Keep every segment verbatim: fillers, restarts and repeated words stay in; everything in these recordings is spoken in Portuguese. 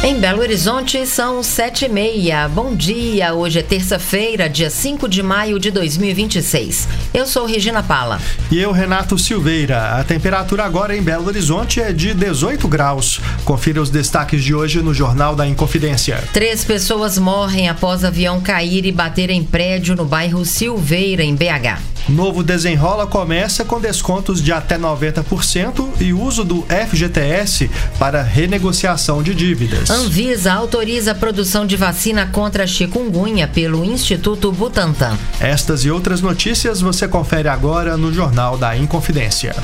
Em Belo Horizonte são sete e meia. Bom dia, hoje é terça-feira, dia cinco de maio de dois mil e vinte e seis. Eu sou Regina Pala. E eu, Renato Silveira. A temperatura agora em Belo Horizonte é de dezoito graus. Confira os destaques de hoje no Jornal da Inconfidência. Três pessoas morrem após avião cair e bater em prédio no bairro Silveira, em B H. Novo Desenrola começa com descontos de até noventa por cento e uso do F G T S para renegociação de dívidas. Anvisa autoriza a produção de vacina contra a chikungunya pelo Instituto Butantan. Estas e outras notícias você confere agora no Jornal da Inconfidência.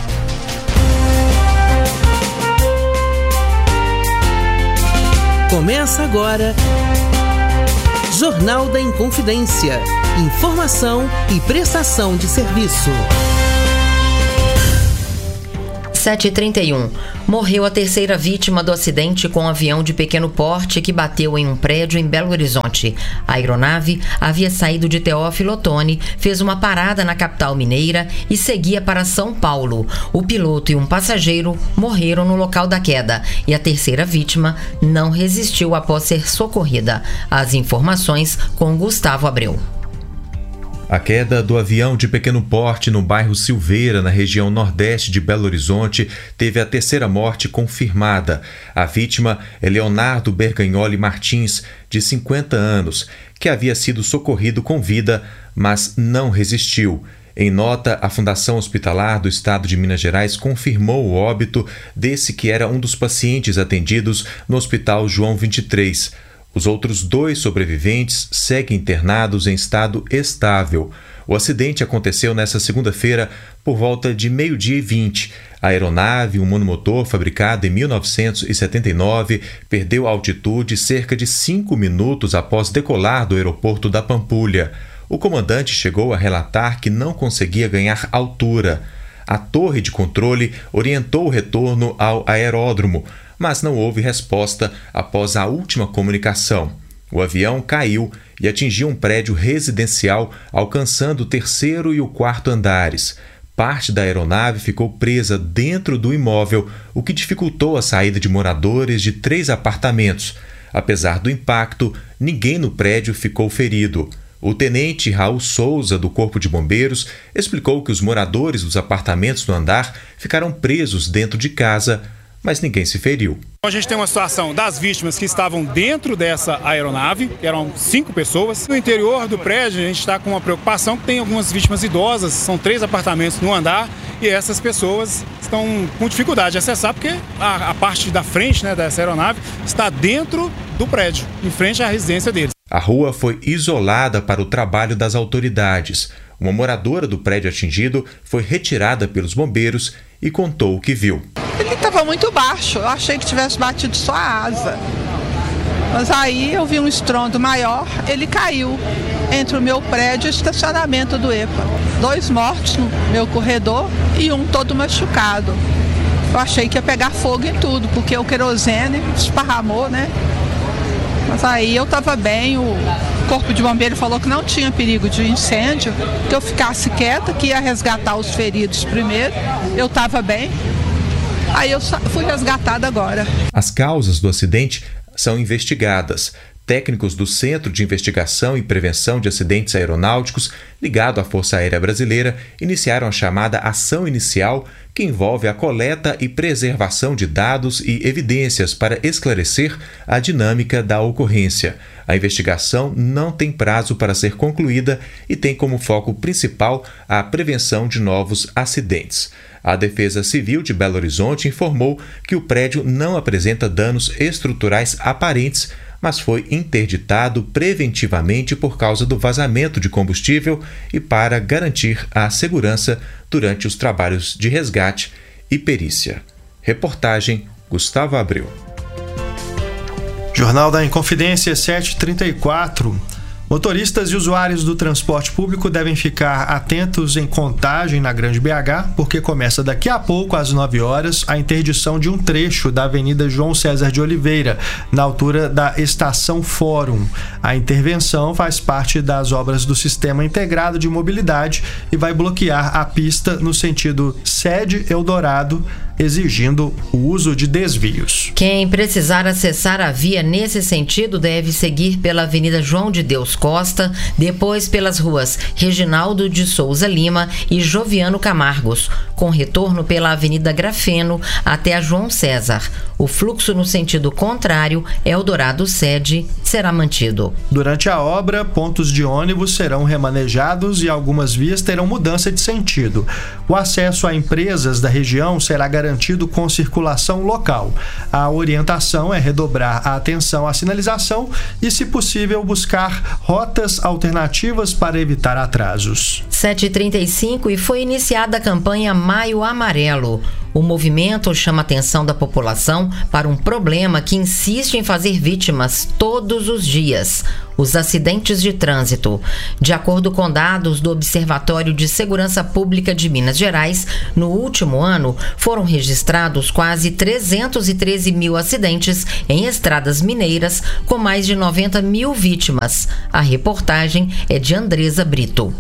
Começa agora Jornal da Inconfidência. Informação e prestação de serviço. sete e trinta e um. Morreu a terceira vítima do acidente com um avião de pequeno porte que bateu em um prédio em Belo Horizonte. A aeronave havia saído de Teófilo Otoni, fez uma parada na capital mineira e seguia para São Paulo. O piloto e um passageiro morreram no local da queda e a terceira vítima não resistiu após ser socorrida. As informações com Gustavo Abreu. A queda do avião de pequeno porte no bairro Silveira, na região nordeste de Belo Horizonte, teve a terceira morte confirmada. A vítima é Leonardo Bergagnoli Martins, de cinquenta anos, que havia sido socorrido com vida, mas não resistiu. Em nota, a Fundação Hospitalar do Estado de Minas Gerais confirmou o óbito desse que era um dos pacientes atendidos no Hospital João vinte e três. Os outros dois sobreviventes seguem internados em estado estável. O acidente aconteceu nesta segunda-feira por volta de meio-dia e vinte. A aeronave, um monomotor fabricado em mil novecentos e setenta e nove, perdeu altitude cerca de cinco minutos após decolar do aeroporto da Pampulha. O comandante chegou a relatar que não conseguia ganhar altura. A torre de controle orientou o retorno ao aeródromo, mas não houve resposta após a última comunicação. O avião caiu e atingiu um prédio residencial, alcançando o terceiro e o quarto andares. Parte da aeronave ficou presa dentro do imóvel, o que dificultou a saída de moradores de três apartamentos. Apesar do impacto, ninguém no prédio ficou ferido. O tenente Raul Souza, do Corpo de Bombeiros, explicou que os moradores dos apartamentos no andar ficaram presos dentro de casa, mas ninguém se feriu. A gente tem uma situação das vítimas que estavam dentro dessa aeronave, que eram cinco pessoas. No interior do prédio, a gente está com uma preocupação que tem algumas vítimas idosas, são três apartamentos no andar, e essas pessoas estão com dificuldade de acessar, porque a, a parte da frente, né, dessa aeronave está dentro do prédio, em frente à residência deles. A rua foi isolada para o trabalho das autoridades. Uma moradora do prédio atingido foi retirada pelos bombeiros e contou o que viu. Ele estava muito baixo, eu achei que tivesse batido só a asa. Mas aí eu vi um estrondo maior, ele caiu entre o meu prédio e o estacionamento do EPA. Dois mortos no meu corredor e um todo machucado. Eu achei que ia pegar fogo em tudo, porque o querosene esparramou, né? Mas aí eu estava bem, o Corpo de Bombeiro falou que não tinha perigo de incêndio, que eu ficasse quieta, que ia resgatar os feridos primeiro. Eu estava bem, aí eu fui resgatada agora. As causas do acidente são investigadas. Técnicos do Centro de Investigação e Prevenção de Acidentes Aeronáuticos, ligado à Força Aérea Brasileira, iniciaram a chamada Ação Inicial, que envolve a coleta e preservação de dados e evidências para esclarecer a dinâmica da ocorrência. A investigação não tem prazo para ser concluída e tem como foco principal a prevenção de novos acidentes. A Defesa Civil de Belo Horizonte informou que o prédio não apresenta danos estruturais aparentes, mas foi interditado preventivamente por causa do vazamento de combustível e para garantir a segurança durante os trabalhos de resgate e perícia. Reportagem Gustavo Abreu. Jornal da Inconfidência, sete e trinta e quatro. Motoristas e usuários do transporte público devem ficar atentos em Contagem, na Grande B H, porque começa daqui a pouco, às nove horas, a interdição de um trecho da Avenida João César de Oliveira, na altura da Estação Fórum. A intervenção faz parte das obras do Sistema Integrado de Mobilidade e vai bloquear a pista no sentido Sede Eldorado, exigindo o uso de desvios. Quem precisar acessar a via nesse sentido deve seguir pela Avenida João de Deus Costa, depois pelas ruas Reginaldo de Souza Lima e Joviano Camargos, com retorno pela Avenida Grafeno até a João César. O fluxo no sentido contrário, Eldorado Sede, será mantido. Durante a obra, pontos de ônibus serão remanejados e algumas vias terão mudança de sentido. O acesso a empresas da região será garantido com circulação local. A orientação é redobrar a atenção à sinalização e, se possível, buscar rotas alternativas para evitar atrasos. sete e trinta e cinco e foi iniciada a campanha Maio Amarelo. O movimento chama a atenção da população para um problema que insiste em fazer vítimas todos os dias: os acidentes de trânsito. De acordo com dados do Observatório de Segurança Pública de Minas Gerais, no último ano foram registrados quase trezentos e treze mil acidentes em estradas mineiras, com mais de noventa mil vítimas. A reportagem é de Andresa Brito.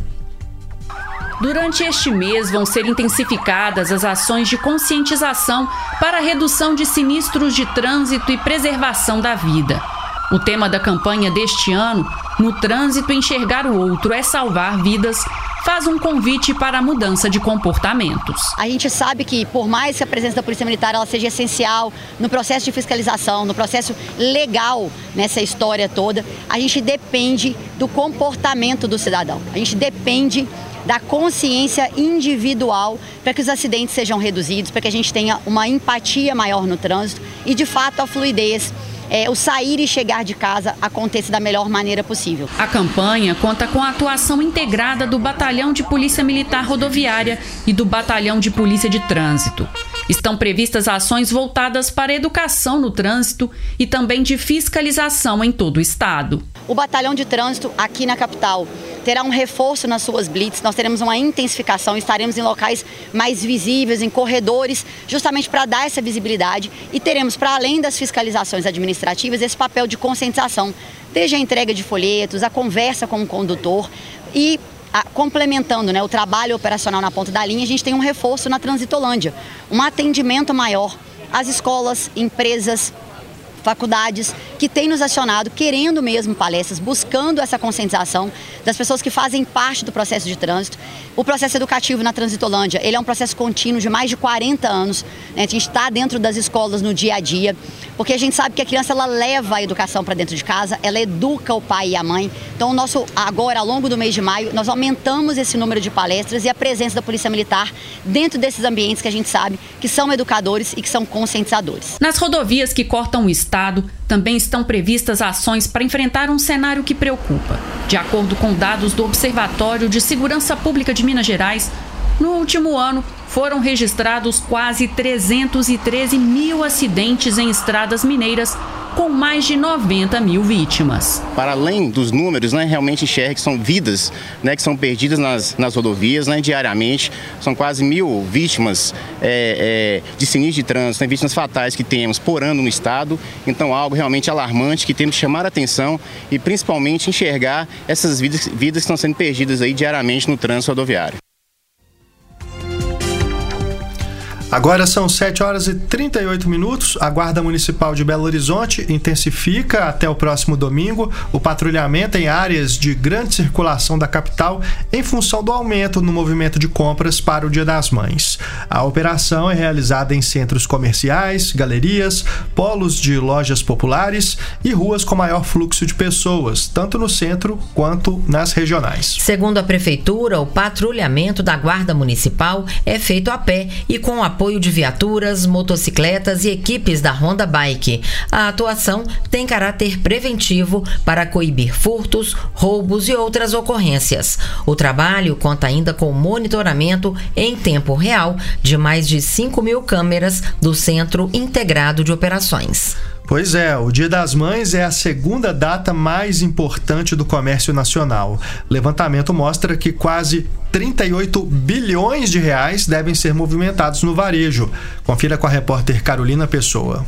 Durante este mês vão ser intensificadas as ações de conscientização para a redução de sinistros de trânsito e preservação da vida. O tema da campanha deste ano, No Trânsito Enxergar o Outro é Salvar Vidas, faz um convite para a mudança de comportamentos. A gente sabe que, por mais que a presença da Polícia Militar ela seja essencial no processo de fiscalização, no processo legal nessa história toda, a gente depende do comportamento do cidadão. A gente depende da consciência individual para que os acidentes sejam reduzidos, para que a gente tenha uma empatia maior no trânsito e, de fato, a fluidez, é, o sair e chegar de casa aconteça da melhor maneira possível. A campanha conta com a atuação integrada do Batalhão de Polícia Militar Rodoviária e do Batalhão de Polícia de Trânsito. Estão previstas ações voltadas para a educação no trânsito e também de fiscalização em todo o estado. O Batalhão de Trânsito aqui na capital terá um reforço nas suas blitz, nós teremos uma intensificação, estaremos em locais mais visíveis, em corredores, justamente para dar essa visibilidade, e teremos, para além das fiscalizações administrativas, esse papel de conscientização, desde a entrega de folhetos, a conversa com o condutor e a, complementando, né, o trabalho operacional na ponta da linha, a gente tem um reforço na Transitolândia, um atendimento maior às escolas, empresas, faculdades que têm nos acionado, querendo mesmo palestras, buscando essa conscientização das pessoas que fazem parte do processo de trânsito. O processo educativo na Transitolândia, ele é um processo contínuo de mais de quarenta anos, né? A gente está dentro das escolas no dia a dia, porque a gente sabe que a criança ela leva a educação para dentro de casa, ela educa o pai e a mãe. Então, o nosso, agora, ao longo do mês de maio, nós aumentamos esse número de palestras e a presença da Polícia Militar dentro desses ambientes que a gente sabe que são educadores e que são conscientizadores. Nas rodovias que cortam o estado, também estão previstas ações para enfrentar um cenário que preocupa. De acordo com dados do Observatório de Segurança Pública de Minas Gerais, no último ano foram registrados quase trezentos e treze mil acidentes em estradas mineiras, com mais de noventa mil vítimas. Para além dos números, né, realmente enxerga que são vidas, né, que são perdidas nas, nas rodovias, né, diariamente. São quase mil vítimas é, é, de sinistro de trânsito, né, vítimas fatais que temos por ano no estado. Então, algo realmente alarmante que temos que chamar a atenção e principalmente enxergar essas vidas, vidas que estão sendo perdidas aí diariamente no trânsito rodoviário. Agora são sete horas e trinta e oito minutos. A Guarda Municipal de Belo Horizonte intensifica até o próximo domingo o patrulhamento em áreas de grande circulação da capital em função do aumento no movimento de compras para o Dia das Mães. A operação é realizada em centros comerciais, galerias, polos de lojas populares e ruas com maior fluxo de pessoas, tanto no centro quanto nas regionais. Segundo a Prefeitura, o patrulhamento da Guarda Municipal é feito a pé e com a apoio de viaturas, motocicletas e equipes da Honda Bike. A atuação tem caráter preventivo para coibir furtos, roubos e outras ocorrências. O trabalho conta ainda com monitoramento em tempo real de mais de cinco mil câmeras do Centro Integrado de Operações. Pois é, o Dia das Mães é a segunda data mais importante do comércio nacional. O levantamento mostra que quase trinta e oito bilhões de reais devem ser movimentados no varejo. Confira com a repórter Carolina Pessoa.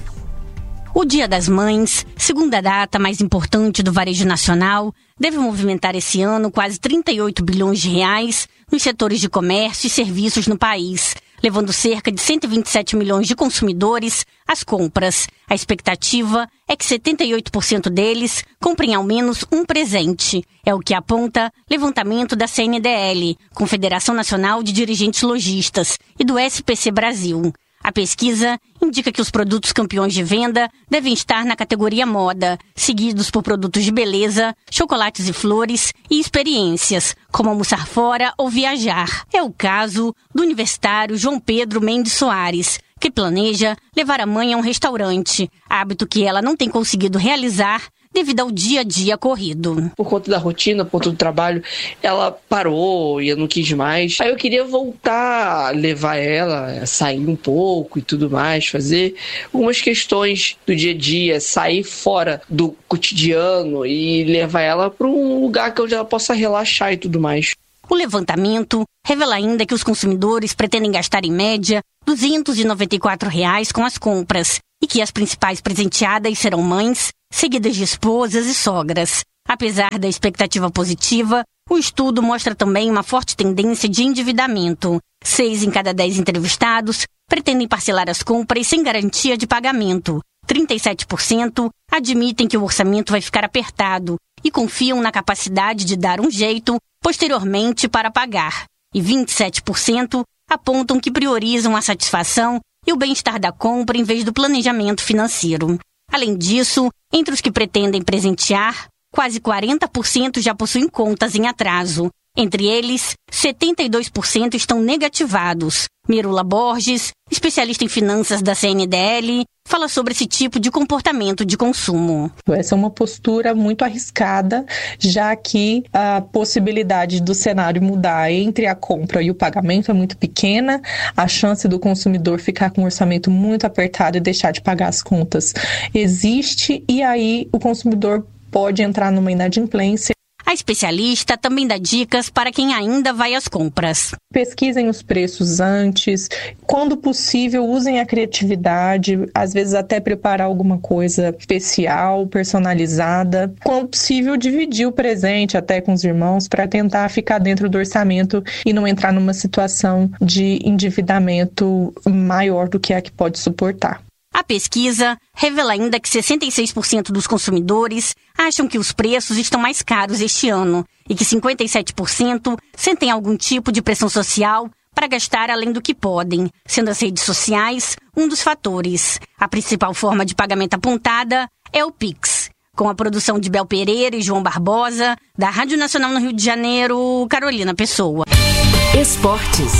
O Dia das Mães, segunda data mais importante do varejo nacional, deve movimentar esse ano quase trinta e oito bilhões de reais nos setores de comércio e serviços no país, levando cerca de cento e vinte e sete milhões de consumidores às compras. A expectativa é que setenta e oito por cento deles comprem ao menos um presente. É o que aponta levantamento da C N D L, Confederação Nacional de Dirigentes Lojistas, e do S P C Brasil. A pesquisa indica que os produtos campeões de venda devem estar na categoria moda, seguidos por produtos de beleza, chocolates e flores e experiências, como almoçar fora ou viajar. É o caso do universitário João Pedro Mendes Soares, que planeja levar a mãe a um restaurante, hábito que ela não tem conseguido realizar devido ao dia a dia corrido. Por conta da rotina, por conta do trabalho, ela parou e eu não quis mais. Aí eu queria voltar, levar ela, sair um pouco e tudo mais, fazer algumas questões do dia a dia, sair fora do cotidiano e levar ela para um lugar onde ela possa relaxar e tudo mais. O levantamento revela ainda que os consumidores pretendem gastar em média duzentos e noventa e quatro reais com as compras e que as principais presenteadas serão mães, seguidas de esposas e sogras. Apesar da expectativa positiva, o estudo mostra também uma forte tendência de endividamento. Seis em cada dez entrevistados pretendem parcelar as compras sem garantia de pagamento. trinta e sete por cento admitem que o orçamento vai ficar apertado e confiam na capacidade de dar um jeito posteriormente para pagar. E vinte e sete por cento apontam que priorizam a satisfação e o bem-estar da compra em vez do planejamento financeiro. Além disso, entre os que pretendem presentear, quase quarenta por cento já possuem contas em atraso. Entre eles, setenta e dois por cento estão negativados. Mirula Borges, especialista em finanças da C N D L, fala sobre esse tipo de comportamento de consumo. Essa é uma postura muito arriscada, já que a possibilidade do cenário mudar entre a compra e o pagamento é muito pequena, a chance do consumidor ficar com um orçamento muito apertado e deixar de pagar as contas existe, e aí o consumidor pode entrar numa inadimplência. A especialista também dá dicas para quem ainda vai às compras. Pesquisem os preços antes, quando possível usem a criatividade, às vezes até preparar alguma coisa especial, personalizada. Quando possível, dividir o presente até com os irmãos para tentar ficar dentro do orçamento e não entrar numa situação de endividamento maior do que a que pode suportar. A pesquisa revela ainda que sessenta e seis por cento dos consumidores acham que os preços estão mais caros este ano e que cinquenta e sete por cento sentem algum tipo de pressão social para gastar além do que podem, sendo as redes sociais um dos fatores. A principal forma de pagamento apontada é o Pix. Com a produção de Bel Pereira e João Barbosa, da Rádio Nacional no Rio de Janeiro, Carolina Pessoa. Esportes.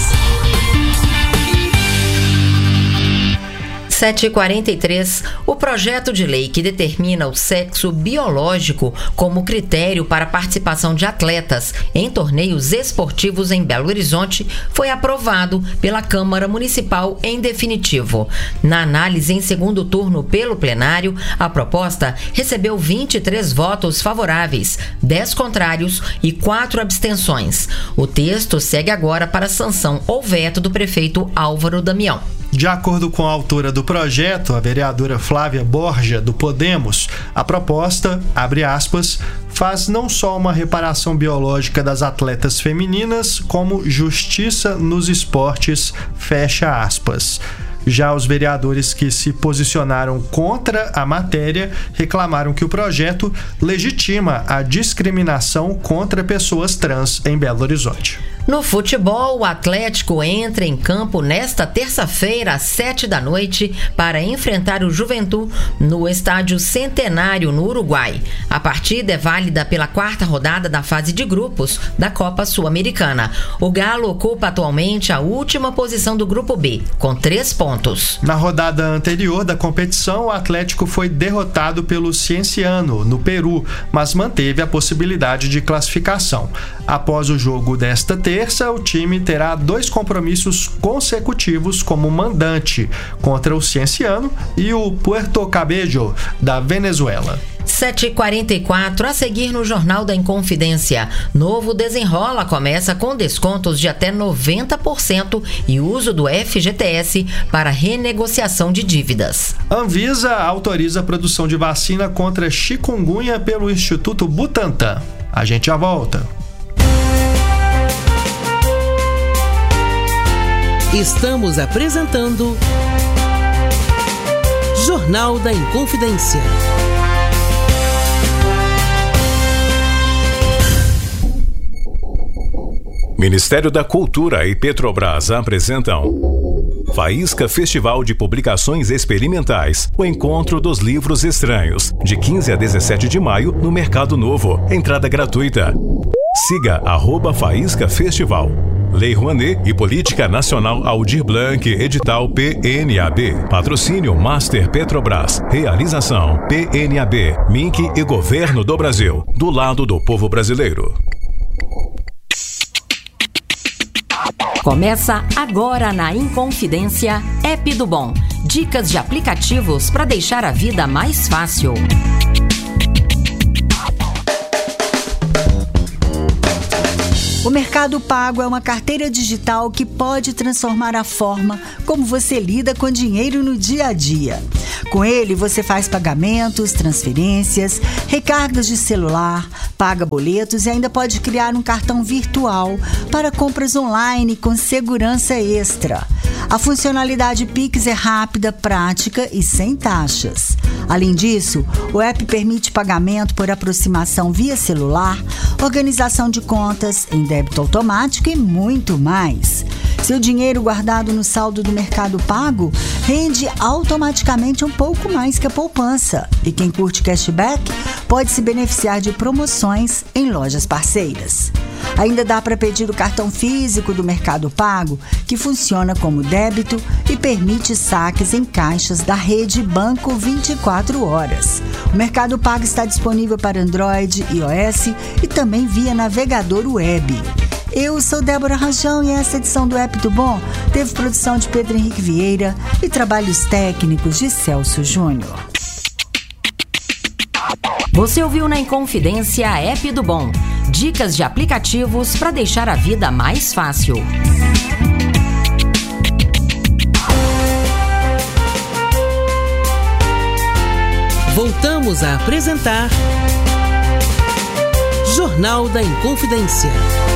sete e quarenta e três, o projeto de lei que determina o sexo biológico como critério para a participação de atletas em torneios esportivos em Belo Horizonte foi aprovado pela Câmara Municipal em definitivo. Na análise em segundo turno pelo plenário, a proposta recebeu vinte e três votos favoráveis, dez contrários e quatro abstenções. O texto segue agora para sanção ou veto do prefeito Álvaro Damião. De acordo com a autora do projeto, a vereadora Flávia Borja, do Podemos, a proposta, abre aspas, faz não só uma reparação biológica das atletas femininas, como justiça nos esportes, fecha aspas. Já os vereadores que se posicionaram contra a matéria reclamaram que o projeto legitima a discriminação contra pessoas trans em Belo Horizonte. No futebol, o Atlético entra em campo nesta terça-feira, às sete da noite, para enfrentar o Juventude no Estádio Centenário, no Uruguai. A partida é válida pela quarta rodada da fase de grupos da Copa Sul-Americana. O Galo ocupa atualmente a última posição do Grupo B, com três pontos. Na rodada anterior da competição, o Atlético foi derrotado pelo Cienciano, no Peru, mas manteve a possibilidade de classificação. Após o jogo desta terça, terça, o time terá dois compromissos consecutivos como mandante contra o Cienciano e o Puerto Cabello, da Venezuela. sete e quarenta e quatro, a seguir no Jornal da Inconfidência. Novo Desenrola começa com descontos de até noventa por cento e uso do F G T S para renegociação de dívidas. Anvisa autoriza a produção de vacina contra chikungunya pelo Instituto Butantan. A gente já volta. Estamos apresentando Jornal da Inconfidência. Ministério da Cultura e Petrobras apresentam Faísca Festival de Publicações Experimentais, o encontro dos livros estranhos, de quinze a dezessete de maio no Mercado Novo, entrada gratuita. Siga arroba Faísca Festival. Lei Rouanet e Política Nacional Aldir Blanc, edital P N A B. Patrocínio Master Petrobras. Realização P N A B, M I C e Governo do Brasil. Do lado do povo brasileiro. Começa agora na Inconfidência App do Bom. Dicas de aplicativos para deixar a vida mais fácil. O Mercado Pago é uma carteira digital que pode transformar a forma como você lida com dinheiro no dia a dia. Com ele, você faz pagamentos, transferências, recargas de celular, paga boletos e ainda pode criar um cartão virtual para compras online com segurança extra. A funcionalidade Pix é rápida, prática e sem taxas. Além disso, o app permite pagamento por aproximação via celular, organização de contas em débito automático e muito mais. Seu dinheiro guardado no saldo do Mercado Pago rende automaticamente um pouco mais que a poupança. E quem curte cashback pode se beneficiar de promoções em lojas parceiras. Ainda dá para pedir o cartão físico do Mercado Pago, que funciona como débito e permite saques em caixas da rede Banco vinte e quatro horas. O Mercado Pago está disponível para Android, iOS e também via navegador web. Eu sou Débora Rajão e essa edição do App do Bom teve produção de Pedro Henrique Vieira e trabalhos técnicos de Celso Júnior. Você ouviu na Inconfidência App do Bom. Dicas de aplicativos para deixar a vida mais fácil. Voltamos a apresentar Jornal da Inconfidência.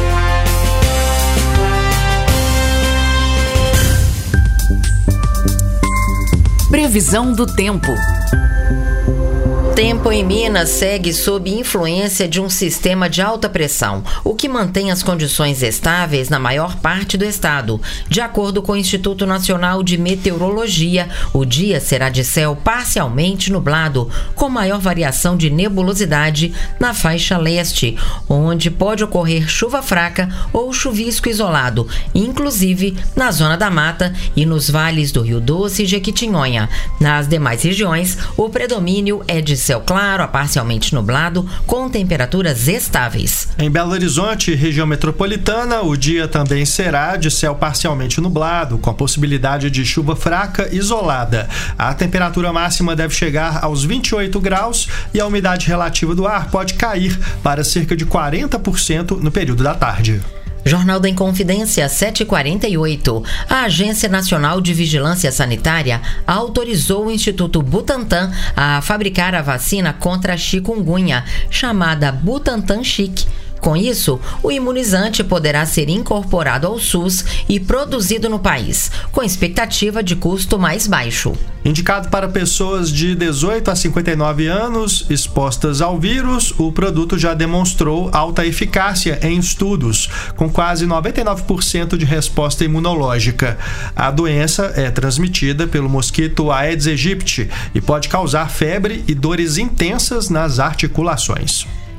Previsão do tempo. Tempo em Minas segue sob influência de um sistema de alta pressão, o que mantém as condições estáveis na maior parte do estado. De acordo com o Instituto Nacional de Meteorologia, o dia será de céu parcialmente nublado, com maior variação de nebulosidade na faixa leste, onde pode ocorrer chuva fraca ou chuvisco isolado, inclusive na zona da Mata e nos vales do Rio Doce e Jequitinhonha. Nas demais regiões, o predomínio é de céu claro a parcialmente nublado, com temperaturas estáveis. Em Belo Horizonte, região metropolitana, o dia também será de céu parcialmente nublado, com a possibilidade de chuva fraca isolada. A temperatura máxima deve chegar aos vinte e oito graus e a umidade relativa do ar pode cair para cerca de quarenta por cento no período da tarde. Jornal da Inconfidência sete e quarenta e oito. A Agência Nacional de Vigilância Sanitária autorizou o Instituto Butantan a fabricar a vacina contra a chikungunya, chamada Butantan Chic. Com isso, o imunizante poderá ser incorporado ao SUS e produzido no país, com expectativa de custo mais baixo. Indicado para pessoas de dezoito a cinquenta e nove anos expostas ao vírus, o produto já demonstrou alta eficácia em estudos, com quase noventa e nove por cento de resposta imunológica. A doença é transmitida pelo mosquito Aedes aegypti e pode causar febre e dores intensas nas articulações.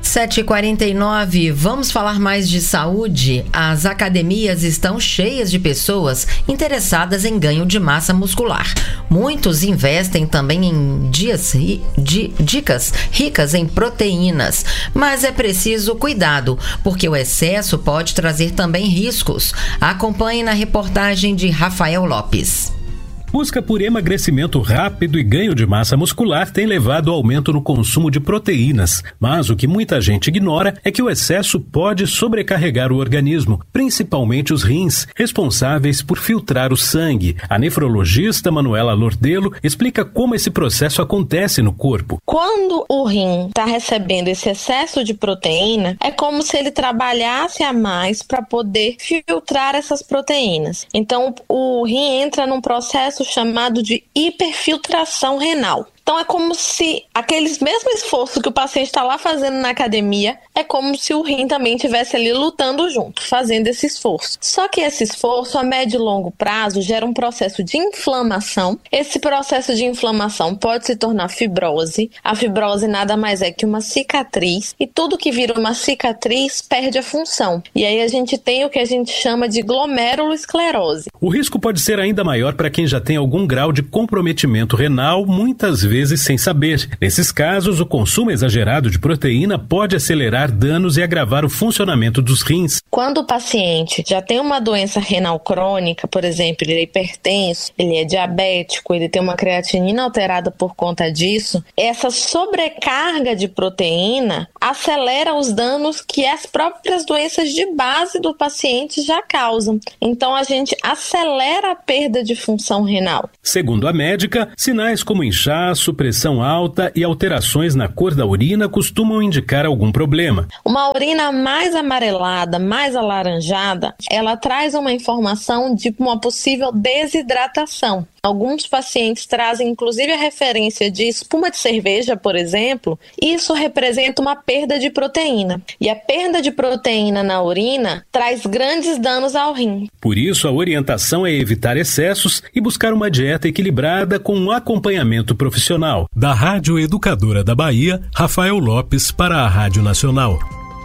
sete e quarenta e nove, vamos falar mais de saúde. As academias estão cheias de pessoas interessadas em ganho de massa muscular. Muitos investem também em dias, di, dicas ricas em proteínas, mas é preciso cuidado, porque o excesso pode trazer também riscos. Acompanhe na reportagem de Rafael Lopes. Busca por emagrecimento rápido e ganho de massa muscular tem levado ao aumento no consumo de proteínas, mas o que muita gente ignora é que o excesso pode sobrecarregar o organismo, principalmente os rins, responsáveis por filtrar o sangue. A nefrologista Manuela Lordelo explica como esse processo acontece no corpo. Quando o rim está recebendo esse excesso de proteína, é como se ele trabalhasse a mais para poder filtrar essas proteínas. Então, o rim entra num processo chamado de hiperfiltração renal. Então é como se aqueles mesmo esforço que o paciente está lá fazendo na academia, é como se o rim também estivesse ali lutando junto, fazendo esse esforço. Só que esse esforço a médio e longo prazo gera um processo de inflamação. Esse processo de inflamação pode se tornar fibrose. A fibrose nada mais é que uma cicatriz, e tudo que vira uma cicatriz perde a função. E aí a gente tem o que a gente chama de glomerulosclerose. O risco pode ser ainda maior para quem já tem algum grau de comprometimento renal, muitas vezes vezes sem saber. Nesses casos, o consumo exagerado de proteína pode acelerar danos e agravar o funcionamento dos rins. Quando o paciente já tem uma doença renal crônica, por exemplo, ele é hipertenso, ele é diabético, ele tem uma creatinina alterada por conta disso, essa sobrecarga de proteína acelera os danos que as próprias doenças de base do paciente já causam. Então, a gente acelera a perda de função renal. Segundo a médica, sinais como inchaço, pressão alta e alterações na cor da urina costumam indicar algum problema. Uma urina mais amarelada, mais alaranjada, ela traz uma informação de uma possível desidratação. Alguns pacientes trazem inclusive a referência de espuma de cerveja, por exemplo. Isso representa uma perda de proteína. E a perda de proteína na urina traz grandes danos ao rim. Por isso, a orientação é evitar excessos e buscar uma dieta equilibrada com um acompanhamento profissional. Da Rádio Educadora da Bahia, Rafael Lopes para a Rádio Nacional.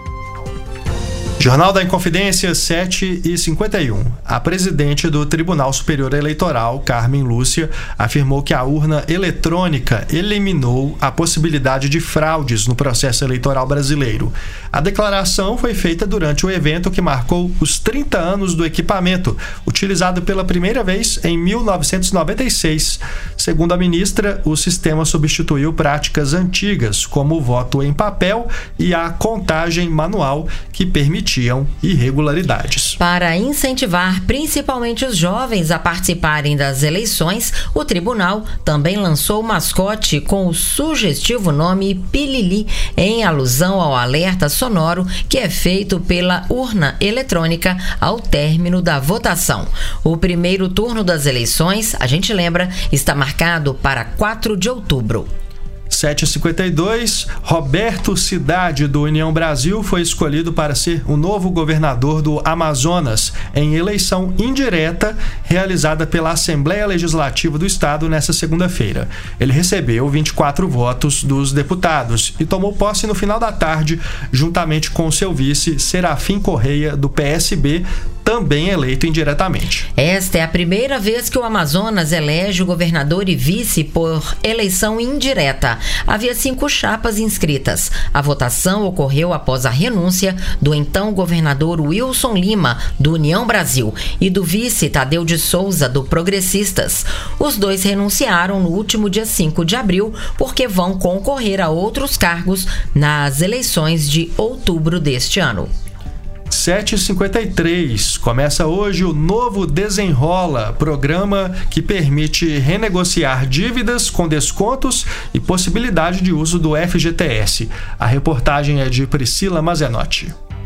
Jornal da Inconfidência, sete e cinquenta e um. A presidente do Tribunal Superior Eleitoral, Carmen Lúcia, afirmou que a urna eletrônica eliminou a possibilidade de fraudes no processo eleitoral brasileiro. A declaração foi feita durante o evento que marcou os trinta anos do equipamento, utilizado pela primeira vez em mil novecentos e noventa e seis. Segundo a ministra, o sistema substituiu práticas antigas, como o voto em papel e a contagem manual, que permitia irregularidades. Para incentivar principalmente os jovens a participarem das eleições, o tribunal também lançou o mascote com o sugestivo nome Pilili, em alusão ao alerta sonoro que é feito pela urna eletrônica ao término da votação. O primeiro turno das eleições, a gente lembra, está marcado para quatro de outubro. sete e cinquenta e dois, Roberto Cidade, do União Brasil, foi escolhido para ser o novo governador do Amazonas, em eleição indireta realizada pela Assembleia Legislativa do Estado nesta segunda-feira. Ele recebeu vinte e quatro votos dos deputados e tomou posse no final da tarde, juntamente com seu vice, Serafim Correia, do P S B, também eleito indiretamente. Esta é a primeira vez que o Amazonas elege o governador e vice por eleição indireta. Havia cinco chapas inscritas. A votação ocorreu após a renúncia do então governador Wilson Lima, do União Brasil, e do vice Tadeu de Souza, do Progressistas. Os dois renunciaram no último dia cinco de abril porque vão concorrer a outros cargos nas eleições de outubro deste ano. sete e cinquenta e três. Começa hoje o novo Desenrola, programa que permite renegociar dívidas com descontos e possibilidade de uso do F G T S. A reportagem é de Priscila Mazenotti.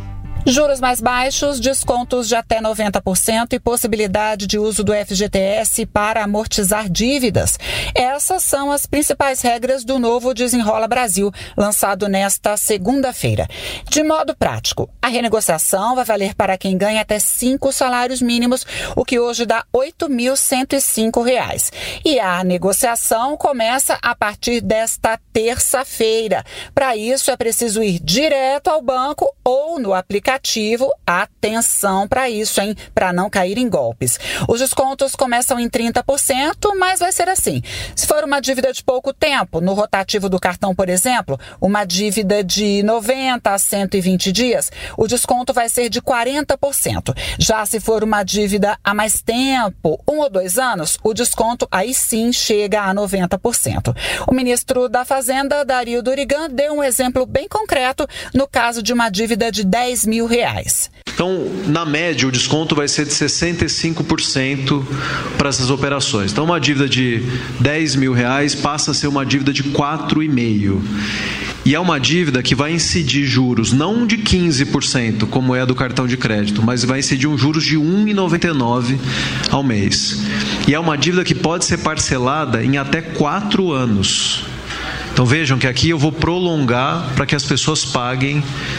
Juros mais baixos, descontos de até noventa por cento e possibilidade de uso do F G T S para amortizar dívidas. Essas são as principais regras do novo Desenrola Brasil, lançado nesta segunda-feira. De modo prático, a renegociação vai valer para quem ganha até cinco salários mínimos, o que hoje dá oito mil cento e cinco reais. E a negociação começa a partir desta terça-feira. Para isso, é preciso ir direto ao banco ou no aplicativo. Atenção para isso, hein? Para não cair em golpes. Os descontos começam em trinta por cento, mas vai ser assim. Se for uma dívida de pouco tempo, no rotativo do cartão, por exemplo, uma dívida de noventa a cento e vinte dias, o desconto vai ser de quarenta por cento. Já se for uma dívida há mais tempo, um ou dois anos, o desconto aí sim chega a noventa por cento. O ministro da Fazenda, Dario Durigan, deu um exemplo bem concreto no caso de uma dívida de dez mil reais. Então, na média, o desconto vai ser de sessenta e cinco por cento para essas operações. Então, uma dívida de dez mil reais passa a ser uma dívida de quatro vírgula cinco por cento. E é uma dívida que vai incidir juros não de quinze por cento, como é a do cartão de crédito, mas vai incidir um juros de um vírgula noventa e nove por cento ao mês. E é uma dívida que pode ser parcelada em até quatro anos. Então, vejam que aqui eu vou prolongar para que as pessoas paguem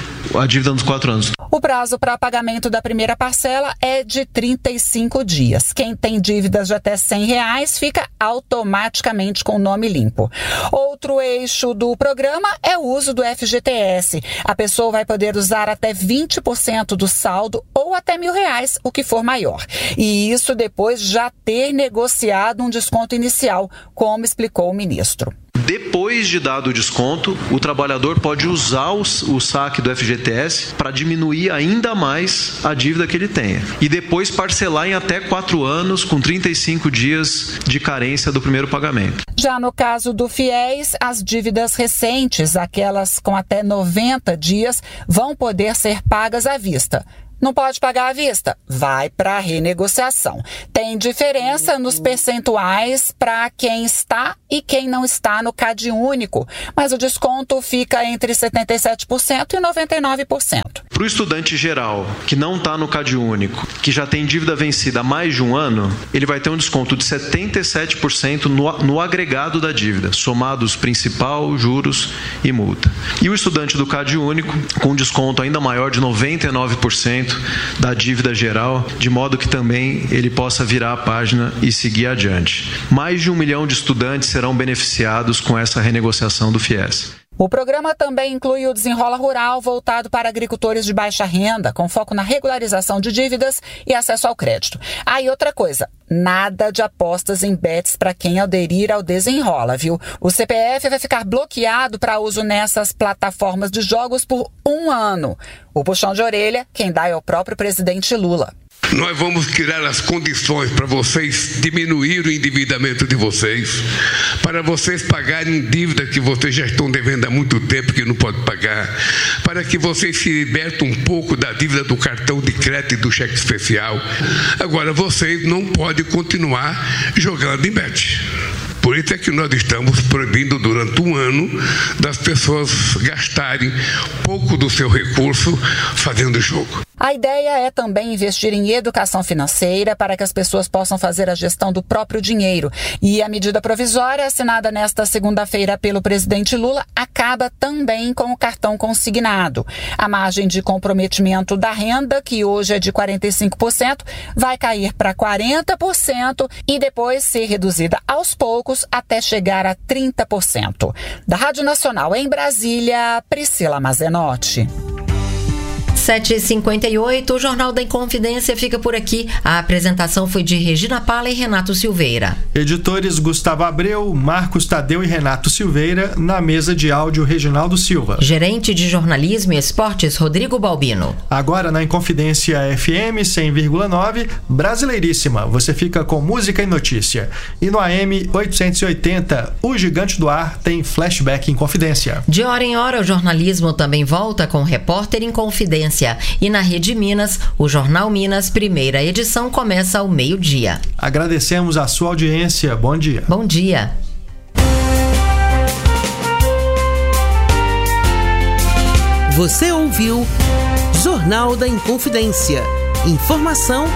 a dívida nos quatro anos. O prazo para pagamento da primeira parcela é de trinta e cinco dias. Quem tem dívidas de até cem reais fica automaticamente com o nome limpo. Outro eixo do programa é o uso do F G T S. A pessoa vai poder usar até vinte por cento do saldo ou até mil reais, o que for maior. E isso depois já ter negociado um desconto inicial, como explicou o ministro. Depois de dado o desconto, o trabalhador pode usar o, o saque do F G T S para diminuir ainda mais a dívida que ele tenha. E depois parcelar em até quatro anos, com trinta e cinco dias de carência do primeiro pagamento. Já no caso do FIES, as dívidas recentes, aquelas com até noventa dias, vão poder ser pagas à vista. Não pode pagar à vista? Vai para a renegociação. Tem diferença nos percentuais para quem está e quem não está no CAD único, mas o desconto fica entre setenta e sete por cento e noventa e nove por cento. Para o estudante geral, que não está no CAD único, que já tem dívida vencida há mais de um ano, ele vai ter um desconto de setenta e sete por cento no, no agregado da dívida, somados principal, juros e multa. E o estudante do CAD único, com um desconto ainda maior de noventa e nove por cento da dívida geral, de modo que também ele possa virar a página e seguir adiante. Mais de um milhão de estudantes serão beneficiados com essa renegociação do FIES. O programa também inclui o Desenrola Rural, voltado para agricultores de baixa renda, com foco na regularização de dívidas e acesso ao crédito. Ah, e outra coisa, nada de apostas em bets para quem aderir ao Desenrola, viu? O C P F vai ficar bloqueado para uso nessas plataformas de jogos por um ano. O puxão de orelha, quem dá é o próprio presidente Lula. Nós vamos criar as condições para vocês diminuir o endividamento de vocês, para vocês pagarem dívida que vocês já estão devendo há muito tempo que não podem pagar, para que vocês se libertem um pouco da dívida do cartão de crédito e do cheque especial. Agora, vocês não podem continuar jogando em bet. Por isso é que nós estamos proibindo durante um ano das pessoas gastarem pouco do seu recurso fazendo jogo. A ideia é também investir em educação financeira para que as pessoas possam fazer a gestão do próprio dinheiro. E a medida provisória, assinada nesta segunda-feira pelo presidente Lula, acaba também com o cartão consignado. A margem de comprometimento da renda, que hoje é de quarenta e cinco por cento, vai cair para quarenta por cento e depois ser reduzida aos poucos até chegar a trinta por cento. Da Rádio Nacional em Brasília, Priscila Mazenotti. sete e cinquenta e oito, o Jornal da Inconfidência fica por aqui. A apresentação foi de Regina Pala e Renato Silveira. Editores Gustavo Abreu, Marcos Tadeu e Renato Silveira. Na mesa de áudio, Reginaldo Silva. Gerente de jornalismo e esportes, Rodrigo Balbino. Agora na Inconfidência F M cem vírgula nove, Brasileiríssima. Você fica com música e notícia. E no A M oitocentos e oitenta, o Gigante do Ar tem Flashback Inconfidência. De hora em hora, o jornalismo também volta com Repórter Inconfidência. E na Rede Minas, o Jornal Minas, primeira edição, começa ao meio-dia. Agradecemos a sua audiência. Bom dia. Bom dia. Você ouviu Jornal da Inconfidência. Informação